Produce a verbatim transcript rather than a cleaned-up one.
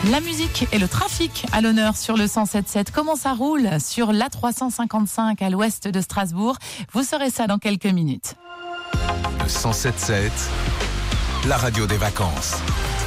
La musique et le trafic à l'honneur sur le cent sept sept. Comment ça roule sur l'A trois cent cinquante-cinq à l'ouest de Strasbourg? Vous saurez ça dans quelques minutes. Le cent sept sept, la radio des vacances.